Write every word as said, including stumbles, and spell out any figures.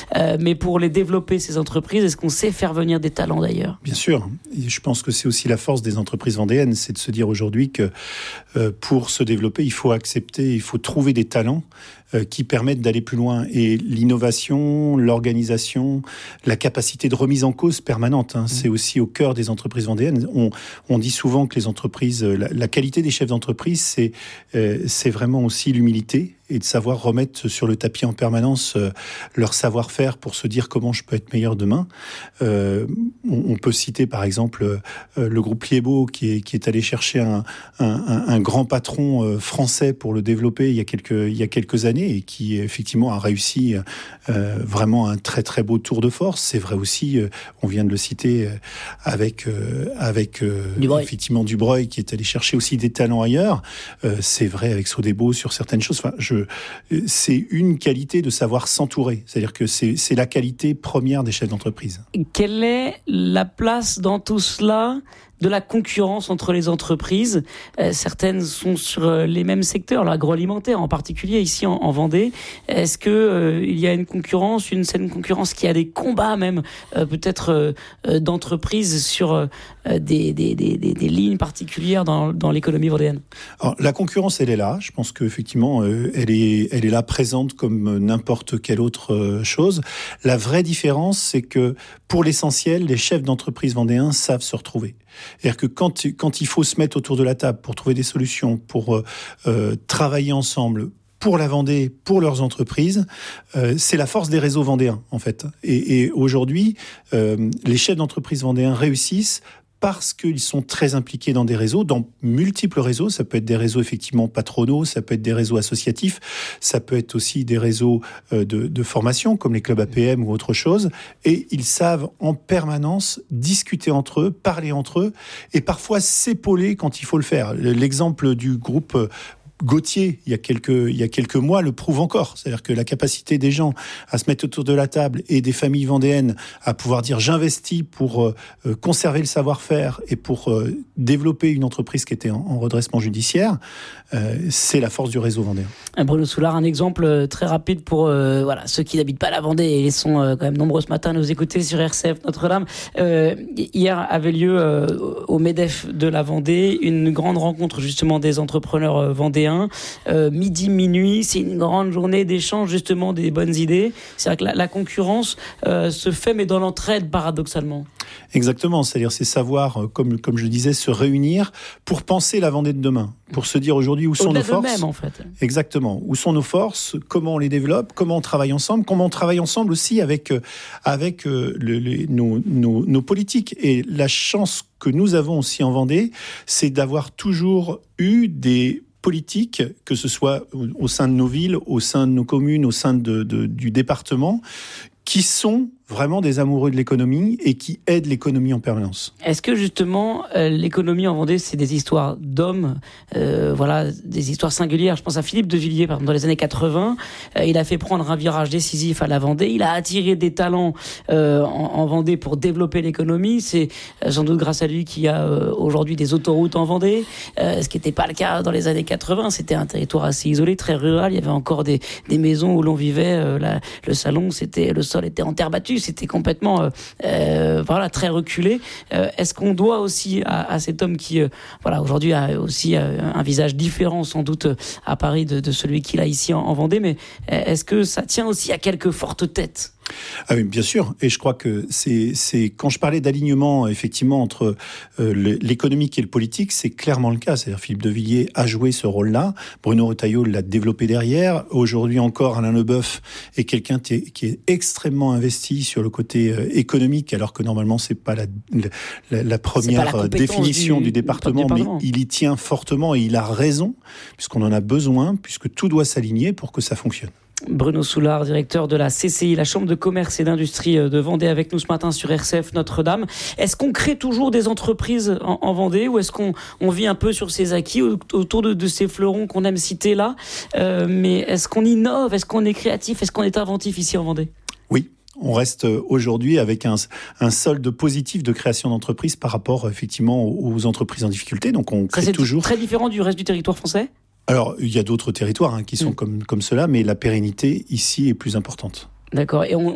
euh, mais pour les développer, ces entreprises, est-ce qu'on sait faire venir des talents d'ailleurs ? Bien sûr. Et je pense que c'est aussi la force des entreprises vendéennes, c'est de se dire aujourd'hui que euh, pour se développer, il faut accepter, il faut trouver des talents euh, qui permettent d'aller plus loin. Et l'innovation, l'organisation, la capacité de remise en cause permanente, hein, mmh. c'est aussi au cœur des entreprises vendéennes. On, on dit souvent que les entreprises, la, la qualité des chefs d'entreprise, c'est, euh, c'est vraiment aussi l'humilité et de savoir remettre sur le tapis en permanence euh, leur savoir-faire pour se dire comment je peux être meilleur demain. Euh, on, on peut citer par exemple euh, le groupe Liebo qui est, qui est allé chercher un, un, un grand patron euh, français pour le développer il y a quelques, il y a quelques années et qui effectivement a réussi euh, vraiment un très très beau tour de force. C'est vrai aussi, euh, on vient de le citer, euh, avec, euh, avec euh, Dubreuil. effectivement Dubreuil qui est allé chercher aussi des talents ailleurs. Euh, c'est vrai avec Sodebo sur certaines choses. Enfin, je c'est une qualité de savoir s'entourer. C'est-à-dire que c'est, c'est la qualité première des chefs d'entreprise. Quelle est la place dans tout cela de la concurrence entre les entreprises? euh, Certaines sont sur euh, les mêmes secteurs, l'agroalimentaire en particulier, ici en, en Vendée. Est-ce qu'il euh, y a une concurrence, une saine concurrence qui a des combats même, euh, peut-être euh, euh, d'entreprises sur euh, des, des, des, des, des lignes particulières dans, dans l'économie vendéenne? Alors, la concurrence, elle est là. Je pense qu'effectivement, euh, elle est, elle est là présente comme n'importe quelle autre euh, chose. La vraie différence, c'est que pour l'essentiel, les chefs d'entreprise vendéens savent se retrouver. C'est-à-dire que quand, quand il faut se mettre autour de la table pour trouver des solutions, pour euh, travailler ensemble, pour la Vendée, pour leurs entreprises, euh, c'est la force des réseaux vendéens, en fait. Et, et aujourd'hui, euh, les chefs d'entreprise vendéens réussissent parce qu'ils sont très impliqués dans des réseaux, dans multiples réseaux. Ça peut être des réseaux effectivement patronaux, ça peut être des réseaux associatifs, ça peut être aussi des réseaux de, de formation, comme les clubs A P M ou autre chose. Et ils savent en permanence discuter entre eux, parler entre eux, et parfois s'épauler quand il faut le faire. L'exemple du groupe Gauthier, il y a quelques, il y a quelques mois, le prouve encore. C'est-à-dire que la capacité des gens à se mettre autour de la table et des familles vendéennes à pouvoir dire j'investis pour euh, conserver le savoir-faire et pour euh, développer une entreprise qui était en, en redressement judiciaire, euh, c'est la force du réseau vendéen. Bruno Soulard, un exemple très rapide pour euh, voilà, ceux qui n'habitent pas la Vendée et ils sont euh, quand même nombreux ce matin à nous écouter sur R C F Notre-Dame. Euh, hier avait lieu euh, au MEDEF de la Vendée une grande rencontre justement des entrepreneurs euh, vendéens. Euh, midi, minuit, c'est une grande journée d'échange justement des bonnes idées. C'est-à-dire que la, la concurrence euh, se fait mais dans l'entraide paradoxalement. Exactement, c'est-à-dire c'est savoir, comme, comme je le disais, se réunir pour penser la Vendée de demain, pour se dire aujourd'hui où sont Au-delà nos forces. d'eux-mêmes, en fait. Exactement, où sont nos forces, comment on les développe, comment on travaille ensemble, comment on travaille ensemble aussi avec, avec le, les, nos, nos, nos politiques. Et la chance que nous avons aussi en Vendée, c'est d'avoir toujours eu des politiques, que ce soit au sein de nos villes, au sein de nos communes, au sein de, de, du département, qui sont vraiment des amoureux de l'économie et qui aident l'économie en permanence. Est-ce que justement euh, l'économie en Vendée, c'est des histoires d'hommes, euh, voilà, des histoires singulières? Je pense à Philippe de Villiers, par exemple, dans les années quatre-vingts, euh, il a fait prendre un virage décisif à la Vendée, il a attiré des talents euh, en, en Vendée pour développer l'économie. C'est euh, sans doute grâce à lui qu'il y a euh, aujourd'hui des autoroutes en Vendée, euh, ce qui n'était pas le cas dans les années quatre-vingts. C'était un territoire assez isolé, très rural. Il y avait encore des, des maisons où l'on vivait. Euh, la, le salon, c'était le sol était en terre battue. C'était complètement euh, euh, voilà, très reculé. Euh, est-ce qu'on doit aussi à, à cet homme qui euh, voilà, aujourd'hui a aussi euh, un visage différent sans doute à Paris de, de celui qu'il a ici en, en Vendée, mais est-ce que ça tient aussi à quelques fortes têtes? Ah oui, bien sûr. Et je crois que c'est, c'est quand je parlais d'alignement, effectivement, entre euh, l'économique et le politique, c'est clairement le cas. C'est-à-dire Philippe de Villiers a joué ce rôle-là. Bruno Retailleau l'a développé derrière. Aujourd'hui encore, Alain Leboeuf est quelqu'un qui est, qui est extrêmement investi sur le côté euh, économique, alors que normalement, c'est pas la, la, la première pas la définition du, du, département, du département, mais il y tient fortement et il a raison, puisqu'on en a besoin, puisque tout doit s'aligner pour que ça fonctionne. Bruno Soulard, directeur de la C C I, la Chambre de commerce et d'industrie de Vendée, avec nous ce matin sur R C F Notre-Dame. Est-ce qu'on crée toujours des entreprises en, en Vendée ou est-ce qu'on on vit un peu sur ces acquis autour de, de ces fleurons qu'on aime citer là, euh, mais est-ce qu'on innove, est-ce qu'on est créatif, est-ce qu'on est inventif ici en Vendée? Oui. On reste aujourd'hui avec un, un solde positif de création d'entreprises par rapport effectivement aux entreprises en difficulté. Donc on crée Ça, c'est toujours. Très différent du reste du territoire français? Alors, il y a d'autres territoires hein, qui sont mmh. comme, comme cela, mais la pérennité ici est plus importante. D'accord. Et on,